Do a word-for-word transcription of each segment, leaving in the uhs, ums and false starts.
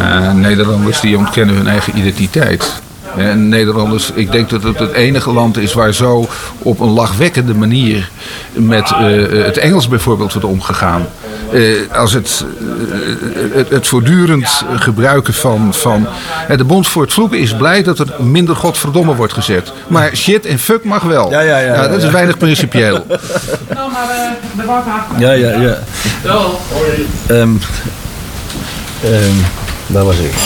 Uh, Nederlanders die ontkennen hun eigen identiteit. En Nederlanders, ik denk dat het het enige land is waar zo op een lachwekkende manier met uh, het Engels bijvoorbeeld wordt omgegaan. Uh, als het, uh, het, het voortdurend gebruiken van... van uh, de Bond voor het Vloeken is blij dat er minder godverdomme wordt gezet. Maar shit en fuck mag wel. Ja, ja, ja, ja, dat is ja. weinig principieel. Nou, maar uh, de water. Ja, ja, ja. Um, um, daar was ik.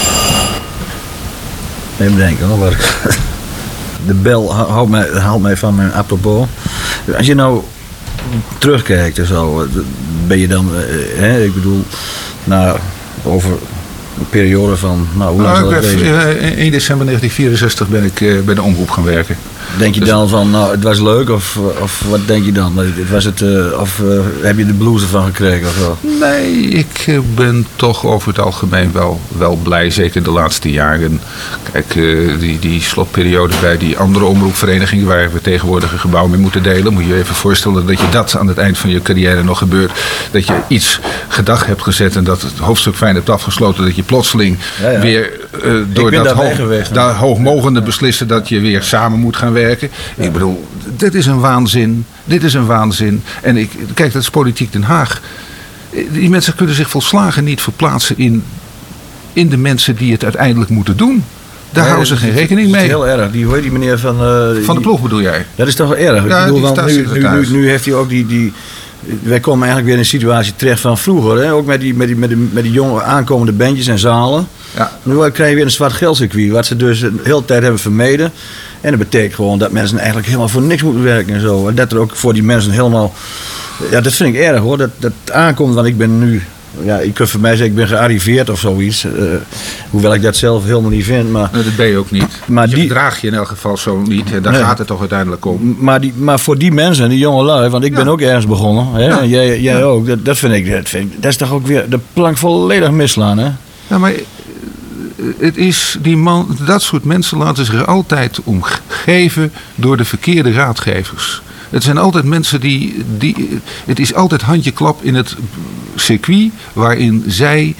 Even denken hoor. Waar ik... De bel haalt mij, haalt mij van mijn apropos. Als je nou terugkijkt en zo, ben je dan, hè, ik bedoel, nou, over een periode van, nou, hoe lang Nou, zal dat ik ben, wezen? uh, één december negentien vierenzestig ben ik uh, bij de omroep gaan werken. Denk je Dus- dan van, nou, het was leuk of, of wat denk je dan? Het was het, uh, of uh, heb je de blues ervan gekregen of zo? Nee, ik uh, ben toch over het algemeen wel, wel blij, zeker de laatste jaren. Kijk, uh, die, die slotperiode bij die andere omroepvereniging waar we tegenwoordig een gebouw mee moeten delen. Moet je je even voorstellen dat je dat aan het eind van je carrière nog gebeurt. Dat je iets gedag hebt gezet en dat het hoofdstuk fijn hebt afgesloten. Dat je plotseling Ja, ja. weer uh, door ben dat, daarbij hoog, geweest, dat hoogmogende beslissen dat je weer samen moet gaan werken. Ja. Ik bedoel, dit is een waanzin. Dit is een waanzin. En ik, kijk, dat is politiek Den Haag. Die mensen kunnen zich volslagen niet verplaatsen in, in de mensen die het uiteindelijk moeten doen. Daar Nee, houden ze dat geen is- rekening dat is mee. heel erg. Die, hoe heet die meneer van... Uh, die, Van de ploeg bedoel jij? Dat is toch wel erg. Ja, ik bedoel, die want nu, nu, staatssecretaris. nu, nu heeft hij ook die... die wij komen eigenlijk weer in een situatie terecht van vroeger. Hè? Ook met die, met, die, met, die, met die jonge aankomende bandjes en zalen. Ja. Nu krijg je weer een zwart geldcircuit. Wat ze dus de hele tijd hebben vermeden. En dat betekent gewoon dat mensen eigenlijk helemaal voor niks moeten werken en zo. En dat er ook voor die mensen helemaal... Ja, dat vind ik erg hoor. Dat dat aankomt, want ik ben nu... Ja, ik kan voor mij zeggen, ik ben gearriveerd of zoiets. Uh, hoewel ik dat zelf helemaal niet vind. Maar, Nou, dat ben je ook niet. Maar je die- draag je in elk geval zo niet. En daar Nee. gaat het toch uiteindelijk om. maar, die, maar voor die mensen, die jonge lui, want ik ben Ja. ook ergens begonnen. Hè? Ja. En jij, jij ook. Dat, dat vind ik, dat vind ik... Dat is toch ook weer de plank volledig misslaan, hè? Ja, maar eh, het is die man, dat soort mensen laten zich er altijd om geven door de verkeerde raadgevers. Het zijn altijd mensen die, die... Het is altijd handjeklap in het circuit waarin zij,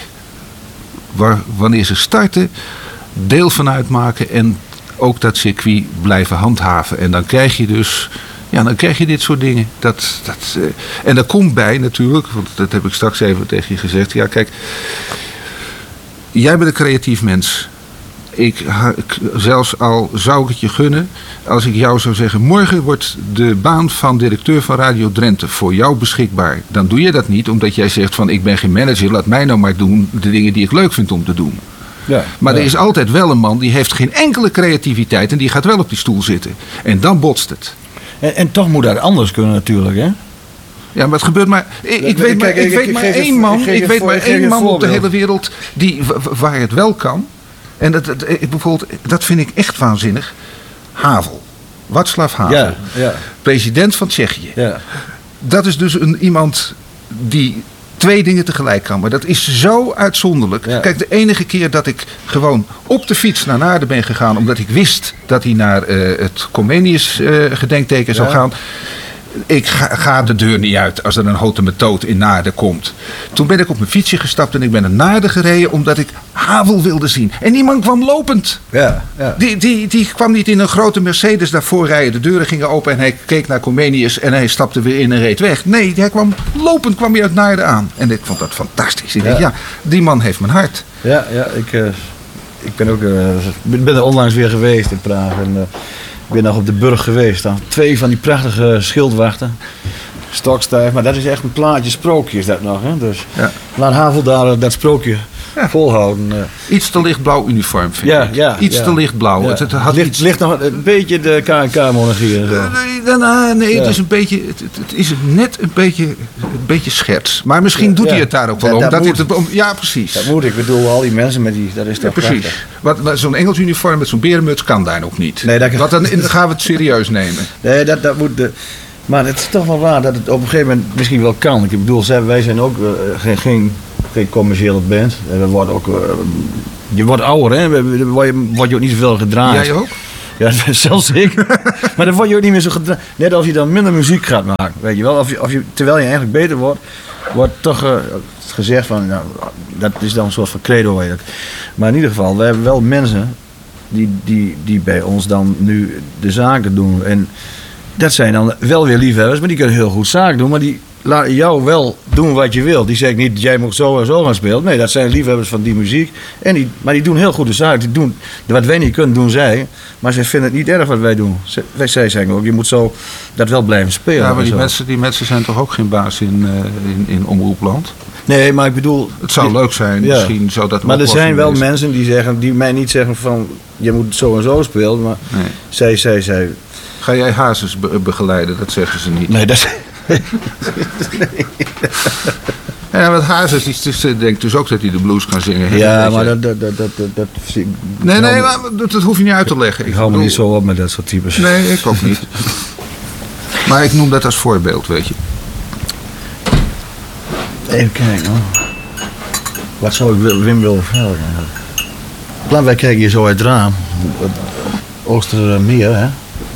waar, wanneer ze starten, deel van uitmaken en ook dat circuit blijven handhaven. En dan krijg je dus... Ja, dan krijg je dit soort dingen. Dat, dat, eh, en daar komt bij natuurlijk, want dat heb ik straks even tegen je gezegd. Ja, kijk, jij bent een creatief mens. Ik, ha- ik- zelfs al zou ik het je gunnen, als ik jou zou zeggen, morgen wordt de baan van directeur van Radio Drenthe voor jou beschikbaar. Dan doe je dat niet omdat jij zegt van ik ben geen manager, laat mij nou maar doen de dingen die ik leuk vind om te doen. Ja. Maar ja. er is altijd wel een man die heeft geen enkele creativiteit en die gaat wel op die stoel zitten. En dan botst het. En, en toch moet dat anders kunnen natuurlijk, hè? Ja, maar het gebeurt maar. Ik, ik weet maar, Kijk, ik ik- weet ik maar geef je- één man, ik geef ik je weet voor- maar ik geef je één een man op de voorbeeld. hele wereld die, wa- wa- waar het wel kan. En dat, dat, ik bijvoorbeeld, dat vind ik echt waanzinnig. Havel. Václav Havel. Ja, ja, President van Tsjechië. ja. Dat is dus een, iemand die twee dingen tegelijk kan. Maar dat is zo uitzonderlijk. Ja. Kijk, de enige keer dat ik gewoon op de fiets naar Naarden ben gegaan, omdat ik wist dat hij naar eh, het Comenius eh, gedenkteken zou Ja. gaan. Ik ga, ga de deur niet uit als er een houten methode in Naarden komt. Toen ben ik op mijn fietsje gestapt en ik ben naar Naarden gereden omdat ik Havel wilde zien. En die man kwam lopend. ja, ja. Die, die, die kwam niet in een grote Mercedes daarvoor rijden. De deuren gingen open en hij keek naar Comenius en hij stapte weer in en reed weg. Nee, hij kwam lopend kwam hij uit Naarden aan. En ik vond dat fantastisch. Ik Ja. dacht, ja, die man heeft mijn hart. Ja, ja, ik, uh, ik ben ook uh, ben ben er onlangs weer geweest in Praag. En, uh, ik ben nog op de Burg geweest. Dan twee van die prachtige schildwachten. Stokstijf, maar dat is echt een plaatje sprookje is dat nog. Hè? Dus Ja. laat Havel daar uh, dat sprookje Ja. volhouden. Uh, Iets te lichtblauw uniform vind ja, ik. ja, Iets ja. te lichtblauw. Ja. Het, het had ligt, iets... ligt nog een beetje de K en K-monarchie en zo. Nee, nee, nee, nee, het Ja. is een beetje, het, het- het is net een beetje, een beetje scherts. Maar misschien Ja, doet hij ja. het daar ook wel Ja, om. dat Dat moet. hij het om. Ja, precies. Dat moet, ik bedoel, al die mensen met die, dat is Ja, toch precies. prachtig. Wat, wat, zo'n Engels uniform met zo'n berenmuts kan daar nog niet. Nee, dat kan- Want dan, dan gaan we het serieus nemen. Nee, dat, dat moet... De, maar het is toch wel raar dat het op een gegeven moment misschien wel kan. Ik bedoel, zij- wij zijn ook uh, geen, geen, geen commerciële band. En we worden ook... Uh, je wordt ouder, hè? We- we- Dan word je, word je ook niet zoveel gedraaid. Jij ook? Ja, zelfs ik. Maar dan word je ook niet meer zo gedraaid. Net als je dan minder muziek gaat maken, weet je wel. Of je, of je, terwijl je eigenlijk beter wordt, wordt toch... Uh, gezegd van, nou, dat is dan een soort van credo eigenlijk. Maar in ieder geval, we hebben wel mensen die, die, die bij ons dan nu de zaken doen. En dat zijn dan wel weer liefhebbers, maar die kunnen heel goed zaken doen. Maar die laten jou wel doen wat je wilt. Die zeggen niet, jij moet zo en zo gaan spelen. Nee, dat zijn liefhebbers van die muziek. En die, maar die doen heel goede zaken. Die doen, wat wij niet kunnen, doen zij. Maar zij vinden het niet erg wat wij doen. Zij, zij zeggen ook, je moet zo dat wel blijven spelen. Ja, maar die zo. mensen, die mensen zijn toch ook geen baas in, uh, in, in omroepland? Nee, maar ik bedoel... Het zou die, leuk zijn, ja. misschien zou dat... Maar er zijn wel mensen die, zeggen, die mij niet zeggen van, je moet zo en zo spelen. Maar nee. zij, zij, zij... Ga jij Hazes be- begeleiden? Dat zeggen ze niet. Nee, dat... nee. Ja, want Hazes die, die, denkt dus ook dat hij de blues kan zingen. Ja, maar dat... dat, dat, dat, dat, dat nee, nee, maar dat, dat hoef je niet uit te leggen. Ik, ik hou me bedoel, niet zo op met dat soort types. Nee, ik ook niet. Maar ik noem dat als voorbeeld, weet je. Even kijken hoor. Wat zou ik Wim willen vragen? Laten wij kijken hier zo uit het raam. Het Oostermeer, hè.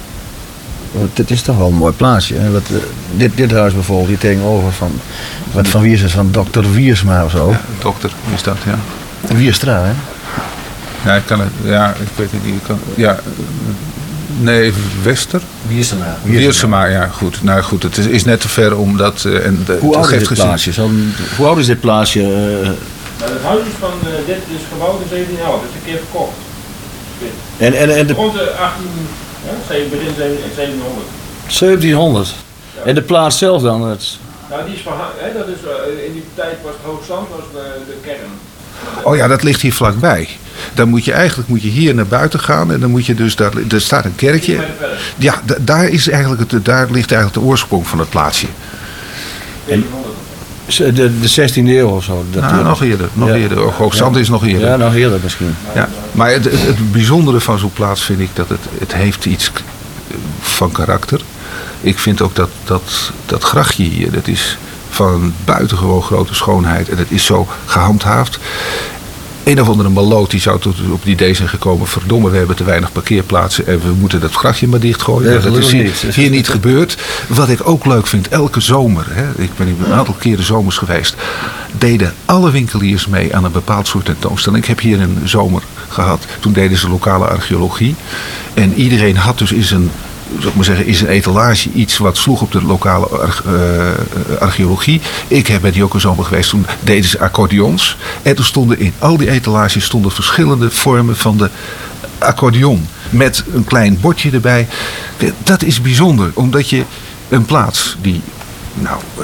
Dit is toch wel een mooi plaatsje. Hè? Wat, uh, dit, dit huis bijvoorbeeld, hier tegenover van... Wat van wie is het? Van dokter Wiersma of zo? Ja, dokter, wie is dat, ja. Wierstra, hè? Ja, ik kan het... Ja, ik weet het niet. Ik kan, ja, nee, Wester? Wiersema. Wiersema, ja, goed. Nou goed, het is, is net te ver om dat... Uh, en de, hoe, oud geeft is dit gezien. plaatsje? Zo'n, hoe oud is dit plaatsje? Uh, Nou, het huis is van uh, dit is gebouwd in zeventien elf, dat is een keer verkocht. en, en, en de... Rond de achttien, ja, begin zeventienhonderd. zeventienhonderd. Ja. En de plaats zelf dan? Het... Nou, die is van, hè, dat is, uh, in die tijd was het Hoogzand was de, de kern. Oh ja, dat ligt hier vlakbij. Dan moet je eigenlijk moet je hier naar buiten gaan en dan moet je dus daar, er staat een kerkje. Ja, d- daar is eigenlijk het, daar ligt eigenlijk de oorsprong van het plaatsje. En de, de zestiende eeuw of zo. Dat nou, nog eerder, nog ja. eerder. Hoogzand ja. is nog eerder. Ja, nog eerder misschien. Ja. Maar het, het, het bijzondere van zo'n plaats vind ik dat het, het heeft iets van karakter. Ik vind ook dat dat, dat grachtje hier, dat is van buitengewoon grote schoonheid en het is zo gehandhaafd. Een of andere maloot die zou tot op die idee zijn gekomen, verdomme, we hebben te weinig parkeerplaatsen en we moeten dat grachtje maar dichtgooien. Nee, dat is hier niet, hier niet gebeurd. Wat ik ook leuk vind, elke zomer, hè, ik ben hier een aantal keren zomers geweest, deden alle winkeliers mee aan een bepaald soort tentoonstelling. Ik heb hier een zomer gehad, toen deden ze lokale archeologie en iedereen had dus in zijn, zou ik maar zeggen, is een etalage iets wat sloeg op de lokale arche- uh, archeologie. Ik heb bij die ook een zomer geweest, toen deden ze accordeons. En toen stonden in al die etalages stonden verschillende vormen van de accordeon. Met een klein bordje erbij. Dat is bijzonder, omdat je een plaats die, nou, uh,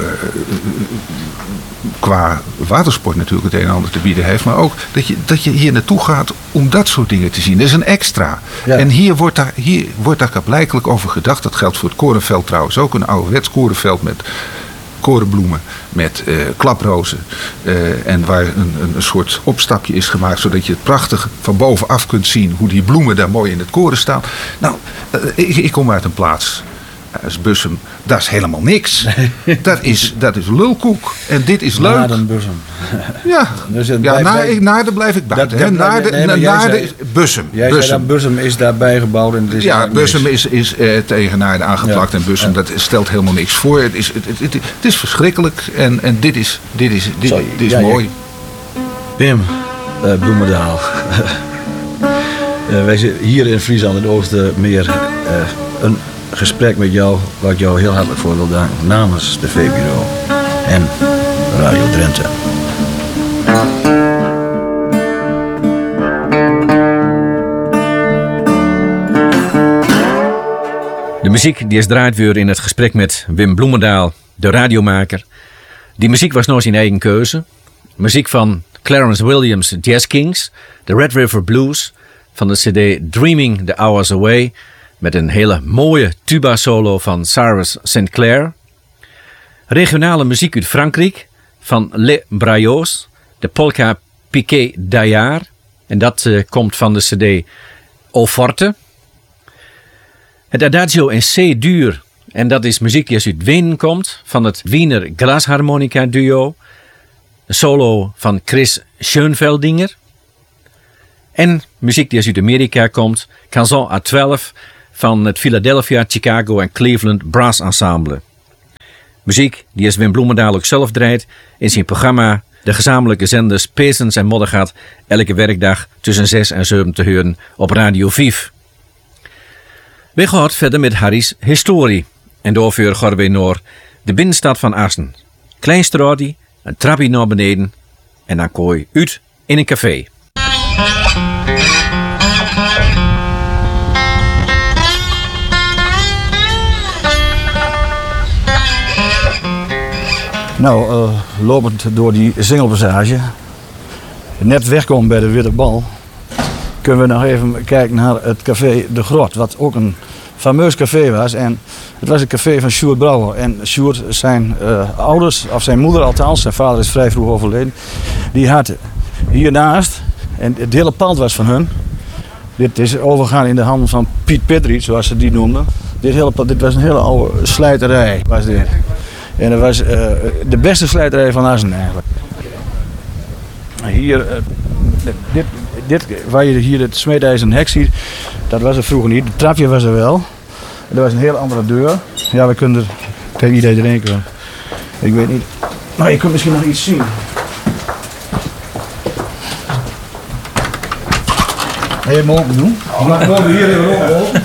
qua watersport natuurlijk het een en ander te bieden heeft. Maar ook dat je, dat je hier naartoe gaat om dat soort dingen te zien. Dat is een extra. Ja. En hier wordt daar, hier wordt daar blijkelijk over gedacht. Dat geldt voor het korenveld trouwens ook. Een ouderwets korenveld met korenbloemen. Met uh, klaprozen. Uh, en waar een, een soort opstapje is gemaakt. Zodat je het prachtig van bovenaf kunt zien. Hoe die bloemen daar mooi in het koren staan. Nou, uh, ik, ik kom uit een plaats. Dat is Bussum. Dat is helemaal niks. Nee. Dat, is, dat is lulkoek. En dit is leuk. Naarden Bussum. Ja, dus ja na, bij, Naarden blijf ik buiten. Dat, dat, Naarden, nee, na, Naarden is Bussum. Jij Bussum. zei dat Bussum is daarbij gebouwd. En het is ja, Bussum is, is uh, tegen Naarden aangeplakt. Ja. En Bussum, ja. dat stelt helemaal niks voor. Het is, het, het, het, het is verschrikkelijk. En, en dit is, dit is, dit, Sorry, dit is ja, mooi. Ja. Pim, uh, Bloemendaal. uh, wij zitten hier in Friesland, in het Oostermeer. Uh, een gesprek met jou, waar ik jou heel hartelijk voor wil danken, namens de V-bureau en Radio Drenthe. De muziek die is draait weer in het gesprek met Wim Bloemendaal, de radiomaker. Die muziek was nooit zijn eigen keuze. Muziek van Clarence Williams' Jazz Kings, de Red River Blues, van de cd Dreaming the Hours Away, met een hele mooie tuba-solo van Cyrus Saint Clair. Regionale muziek uit Frankrijk van Les Brayos, de polka Piqué d'Aillard. En dat uh, komt van de cd Au Forte. Het Adagio in C-duur. En dat is muziek die uit Wenen komt, van het Wiener Glasharmonica duo. Een solo van Chris Schoenveldinger. En muziek die uit Amerika komt, Canzon à twaalf, van het Philadelphia, Chicago en Cleveland Brass Ensemble. Muziek die als Wim Bloemendaal ook zelf draait in zijn programma De gezamenlijke zenders Peersens en Moddergat elke werkdag tussen zes en zeven te horen op Radio vijf. We gaan verder met Harry's historie. En doorvuur gaan we naar de binnenstad van Assen. Klein straatje, een trapje naar beneden en dan kooi uit in een café. Nou, uh, lopend door die Singelpassage, net wegkomen bij de Witte Bal, kunnen we nog even kijken naar het café De Grot, wat ook een fameus café was. En het was een café van Sjoerd Brouwer. En Sjoerd, zijn uh, ouders, of zijn moeder althans, zijn vader is vrij vroeg overleden, die had hiernaast, en het hele pand was van hun. Dit is overgegaan in de handen van Piet Pitriet, zoals ze die noemden. Dit, hele, dit was een hele oude slijterij, was dit. En dat was uh, de beste slijterij van Assen eigenlijk. Hier, uh, dit, dit, waar je hier het smeedijzeren hek ziet, dat was er vroeger niet. Het trapje was er wel. Er was een hele andere deur. Ja, we kunnen er tegen iedereen erin komen. Ik weet niet. Maar je kunt misschien nog iets zien. Ga je hem open doen? Je mag hem open hier even open.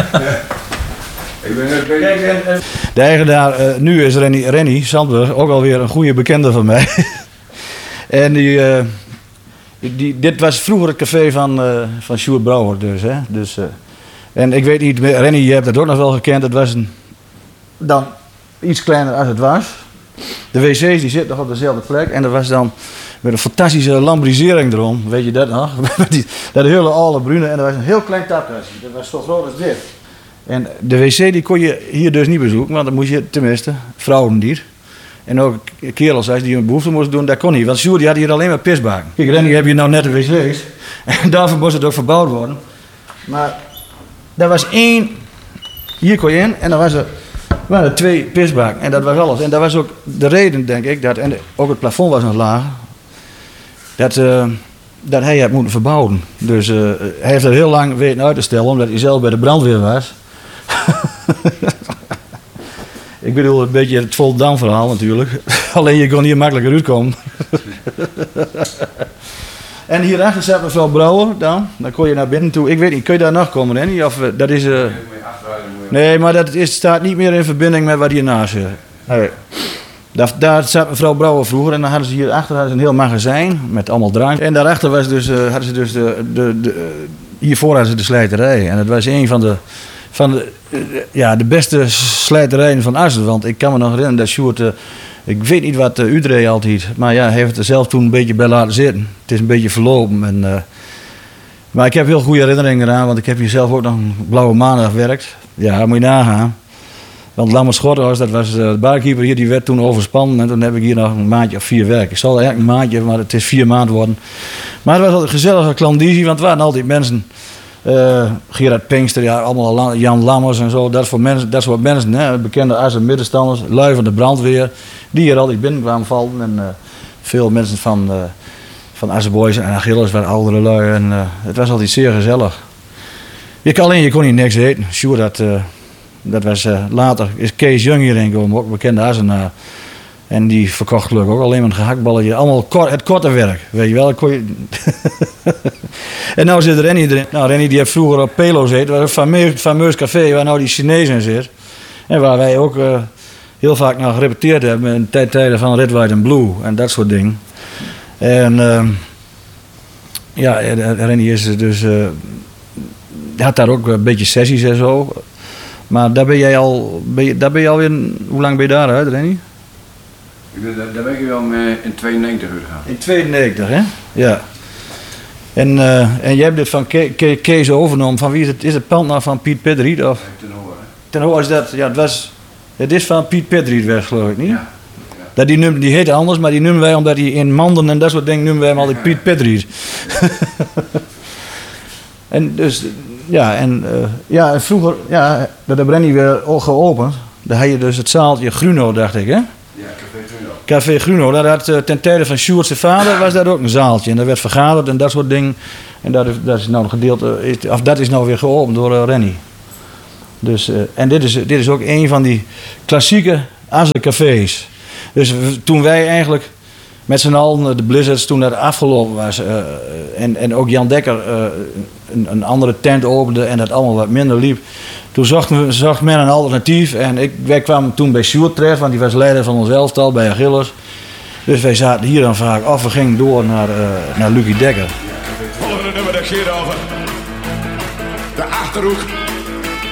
Kijk, en, en de eigenaar uh, nu is Renny, Renny Sandberg, ook alweer een goede bekende van mij. En die, uh, die, dit was vroeger het café van, uh, van Sjoerd Brouwer dus. Hè? dus uh, en ik weet niet, Renny, je hebt het ook nog wel gekend. Het was een, dan iets kleiner als het was. De wc's die zitten nog op dezelfde plek. En er was dan met een fantastische lambrisering erom. Weet je dat nog? Dat hele oude brune. En er was een heel klein tapkastje. Dat was zo groot als dit. En de wc die kon je hier dus niet bezoeken, want dan moest je tenminste, vrouwen niet. En ook kerels als die een behoefte moesten doen, dat kon niet. Want Sjoerd die had hier alleen maar pisbaken. Kijk, Renny, heb je nou net de wc's. En daarvoor moest het ook verbouwd worden. Maar er was één, hier kon je in en dan was er, waren er twee pisbaken. En dat was alles. En dat was ook de reden, denk ik, dat, en ook het plafond was nog laag, dat, uh, dat hij had moeten verbouwen. Dus uh, hij heeft er heel lang weten uit te stellen, omdat hij zelf bij de brandweer was. Ik bedoel, een beetje het Volendam verhaal natuurlijk. Alleen je kon hier makkelijker uitkomen. En hierachter zat mevrouw Brouwer dan. Dan kon je naar binnen toe. Ik weet niet, kun je daar nog komen, Renny? Of dat is... Uh... Nee, maar dat is, staat niet meer in verbinding met wat hiernaast zit. Nee. Daar, daar zat mevrouw Brouwer vroeger en dan hadden ze hierachter hadden ze een heel magazijn met allemaal drank. En daarachter was dus, uh, hadden ze dus de, de, de, uh, hiervoor hadden ze de slijterij. En dat was een van de... Van de, ja, de beste slijterijen van Assen. Want ik kan me nog herinneren dat Sjoerd, uh, ik weet niet wat uh, Utrecht altijd, maar ja, hij heeft het er zelf toen een beetje bij laten zitten. Het is een beetje verlopen. En, uh, maar ik heb heel goede herinneringen eraan, want ik heb hier zelf ook nog een blauwe maandag gewerkt. Ja, moet je nagaan. Want Lammers Schottenhuis, dat was uh, de barkeeper hier, die werd toen overspannen. En toen heb ik hier nog een maandje of vier werk. Ik zal eigenlijk een maandje, maar het is vier maanden worden. Maar het was altijd een gezellige klandizie, want het waren altijd mensen... Uh, Gerard Pinkster, ja, allemaal Jan Lammers en zo, dat soort mensen, dat soort mensen hè, bekende Assen middenstanders, lui van de brandweer, die hier altijd binnenkwamen vallen. En uh, veel mensen van, uh, van Assen Boys en Achilles waren oudere lui. En, uh, het was altijd zeer gezellig. Je kan alleen, je kon hier niks eten. Sjoerd, dat, uh, dat was uh, later, is Kees Jung hierin gekomen, ook bekende Assenaar. En die verkocht gelukkig ook alleen maar een gehaktballetje. Allemaal kort, het korte werk, weet je wel. Kon je... En nou zit Renny erin. Nou, Renny die heeft vroeger op Pelo gezeten. Dat was een fameus, fameus café waar nou die Chinees in zit. En waar wij ook uh, heel vaak naar gerepeteerd hebben. In de tijden van Red, White and Blue en dat soort dingen. En uh, ja, Renny is dus... Uh, had daar ook een beetje sessies en zo. Maar daar ben jij al... Ben je, daar ben je alweer... Hoe lang ben je daaruit, Renny? Daar ben ik wel in tweeënnegentig gegaan. In tweeënnegentig, hè? Ja. En, uh, en jij hebt dit van Ke Ke Kees overgenomen. Van wie is het? Is het pand nou van Piet Pitriet? Of? Ten Hoor. Ten Hoor is dat, ja, het was... Het is van Piet Pitriet weg, geloof ik, niet? Ja. Ja. Dat die, noemt, die heette anders, maar die noemen wij, omdat hij in Manden en dat soort dingen, noemen wij hem altijd Piet Pitriet. En dus, ja, en, uh, ja, en vroeger, ja, dat heb Renny weer al geopend. Daar had je dus het zaaltje Gruno, dacht ik, hè? Ja, Café Gruno. Café Gruno, dat had, uh, ten tijde van Sjoerd's vader was dat ook een zaaltje. En daar werd vergaderd en dat soort dingen. En dat is, dat is nou een gedeelte, is, of dat is nou weer geopend door uh, Renny. Dus, uh, en dit is, dit is ook een van die klassieke Assen cafés. Dus toen wij eigenlijk met z'n allen de Blizzards toen dat afgelopen was. Uh, en, en ook Jan Dekker uh, een, een andere tent opende en dat allemaal wat minder liep. Toen zocht, zocht men een alternatief. En ik, wij kwamen toen bij Sjoerd terecht, want die was leider van ons elftal bij Achilles. Dus wij zaten hier dan vaak af. We gingen door naar, uh, naar Lucie Dekker. Volgende nummer, dat gaat over de Achterhoek.